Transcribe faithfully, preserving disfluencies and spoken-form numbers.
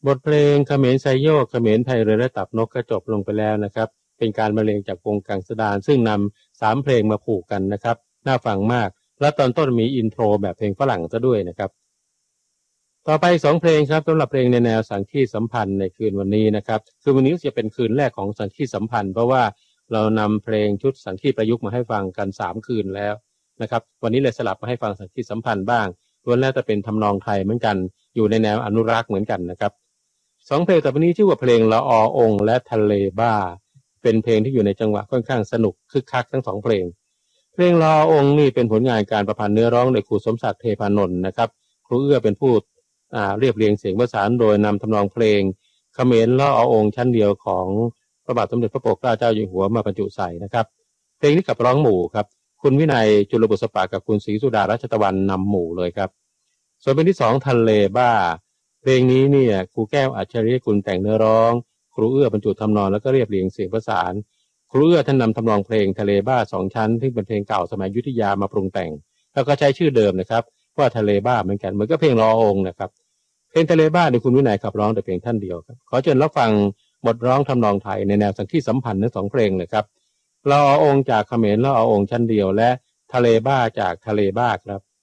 บทเพลงเขมรไซโยกเขมรไทยเรือและตับนกก็จบลงไปแล้วนะครับเป็นการบรรเลงจากวงกังสดานซึ่งนำสามเพลงมาผูกกันนะครับน่าฟังมากและตอนต้นมีอินโทรแบบเพลงฝรั่งซะด้วยนะครับต่อไปสองเพลงครับสำหรับเพลงในแนวสังคีตสัมพันธ์ในคืนวันนี้นะครับคือวันนี้จะเป็นคืนแรกของสังคีตสัมพันธ์เพราะว่าเรานำเพลงชุดสังคีตประยุกต์มาให้ฟังกันสามคืนแล้วนะครับวันนี้เลยสลับมาให้ฟังสังคีตสัมพันธ์บ้างล้วนแล้วแต่เป็นทำนองไทยเหมือนกันอยู่ในแนวอนุรักษ์เหมือนกันนะครับสองเพลงต่อไปนี้ชื่อว่าเพลงละออองค์และทะเลบ้าเป็นเพลงที่อยู่ในจังหวะค่อนข้างสนุกคึกคักทั้งสองเพลงเพลงละออองค์นี่เป็นผลงานการประพันธ์เนื้อร้องโดยครูสมศักดิ์เทพานนท์นะครับครูเอื้อเป็นผู้เรียบเรียงเสียงประสานโดยนำทำนองเพลงเขมรละออองค์ชั้นเดียวของพระบาทสมเด็จพระปกเกล้าเจ้าอยู่หัวมาบรรจุใส่นะครับเพลงนี้กับร้องหมู่ครับคุณวินัยจุลบุษปะกับคุณศรีสุดารัชตะวันนำหมู่เลยครับส่วนเพลงที่สองทะเลบ้าเพลงนี้เนี่ยครูแก้วอัจฉริยกุลแต่งเนื้อร้องครูเอื้อบรรจุทำนองแล้วก็เรียบเรียงเสียงประสานครูเอื้อท่านนำทำนองเพลงทะเลบ้าสองชั้นที่เป็นเพลงเก่าสมัยอยุธยามาปรุงแต่งแล้วก็ใช้ชื่อเดิมนะครับว่าทะเลบ้าเหมือนกันเหมือนกับเพลงละออองค์นะครับเพลงทะเลบ้าในคุณวินัยขับร้องแต่เพียงท่านเดียวครับขอเชิญรับฟังบทร้องทำนองไทยในแนวสังคีตสัมพันธ์ทั้งสองเพลงเลยครับละออองค์จากเขมรละออองค์ชั้นเดียวและทะเลบ้าจากทะเลบ้าครับ